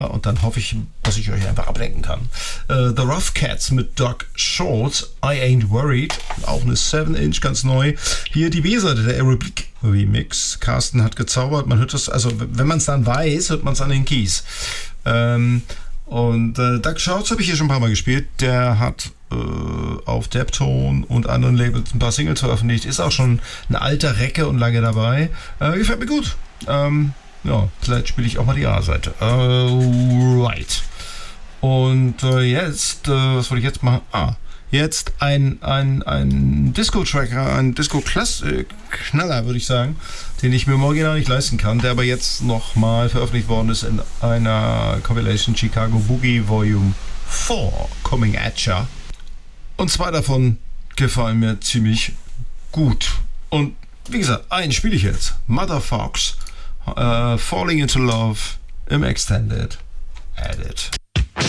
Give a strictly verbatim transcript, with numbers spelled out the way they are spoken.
Und dann hoffe ich, dass ich euch einfach ablenken kann. Uh, The Rough Cats mit Doug Schultz, I Ain't Worried. Auch eine seven inch, ganz neu. Hier die B-Seite, der Aerobic Remix. Carsten hat gezaubert. Man hört das, also wenn man es dann weiß, hört man es an den Keys. Ähm, und äh, Doug Schultz habe ich hier schon ein paar Mal gespielt. Der hat äh, auf Deptone und anderen Labels ein paar Singles veröffentlicht. Ist auch schon ein alter Recke und lange dabei. Äh, gefällt mir gut. Ähm, Ja, vielleicht spiele ich auch mal die A-Seite. Uh, right. Und äh, jetzt, äh, was wollte ich jetzt machen? Ah, jetzt ein, ein, ein Disco-Tracker, ein Disco-Knaller, würde ich sagen, den ich mir im Original nicht leisten kann, der aber jetzt nochmal veröffentlicht worden ist in einer Compilation Chicago Boogie Volume vier, Coming at Ya. Und zwei davon gefallen mir ziemlich gut. Und wie gesagt, einen spiele ich jetzt. Mother Fox. Uh, Falling into Love im Extended.